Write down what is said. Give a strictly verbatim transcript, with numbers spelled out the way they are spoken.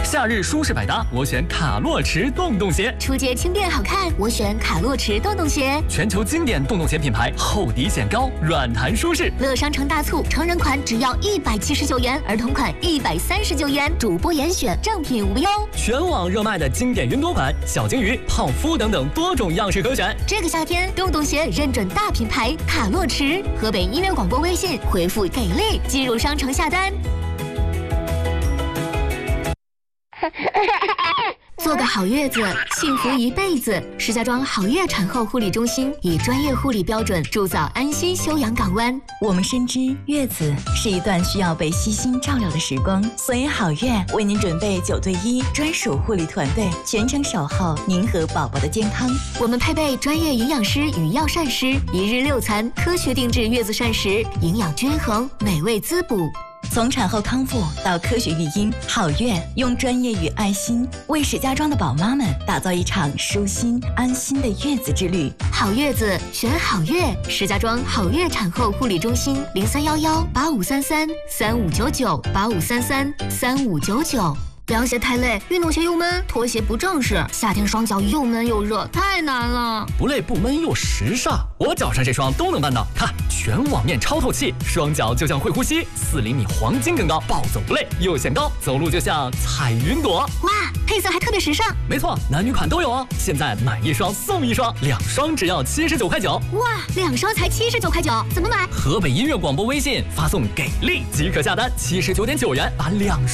夏日舒适百搭，我选卡洛驰洞洞鞋。 出街轻便好看，我选卡洛驰洞洞鞋。 全球经典洞洞鞋品牌，厚底显高，软弹舒适。 乐商城大促，成人款只要一百七十九元，儿童款一百三十九元，主播严选，正品无忧。 全网热卖的经典云朵款、小金鱼、泡芙等等多种样式可选。 这个夏天，洞洞鞋认准大品牌卡洛驰。河北音乐广播微信回复给力，进入商城下单。做个好月子，幸福一辈子。石家庄好月产后护理中心以专业护理标准铸造安心休养港湾。 我们深知月子是一段需要被悉心照料的时光，所以好月为您准备九对一专属护理团队，全程守候您和宝宝的健康。 我们配备专业营养师与药膳师，一日六餐，科学定制月子膳食，营养均衡，美味滋补。 从产后康复到科学育婴，好月用专业与爱心为石家庄的宝妈们打造一场舒心安心的月子之旅。 好月子选好月，石家庄好月产后护理中心零三幺幺八五三三三五九九八五三三三五九九。凉鞋太累，运动鞋又闷，拖鞋不正式，夏天双脚又闷又热，太难了。 不累不闷又时尚，我脚上这双都能办到。看，全网面超透气，双脚就像会呼吸，四厘米黄金更高，暴走不累又显高，走路就像踩云朵。 哇，配色还特别时尚。 没错，男女款都有哦。现在买一双送一双，两双只要七十九块九。 哇，两双才七十九块九，怎么买？ 河北音乐广播微信发送给力即可下单，七十九点九元把两。